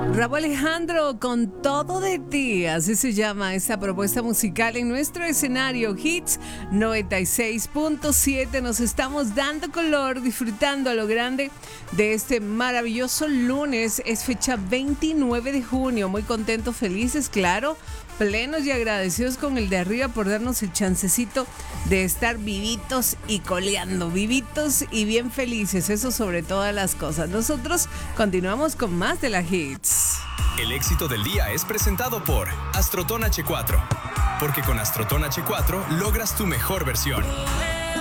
Rauw Alejandro, con todo de ti, así se llama esta propuesta musical en nuestro escenario Hits 96.7. Nos estamos dando color, disfrutando a lo grande de este maravilloso lunes. Es fecha 29 de junio, muy contentos, felices, claro, plenos y agradecidos con el de arriba por darnos el chancecito de estar vivitos y coleando, vivitos y bien felices, eso sobre todas las cosas. Nosotros continuamos con más de la Hits. El éxito del día es presentado por Astroton H4, porque con Astroton H4 logras tu mejor versión.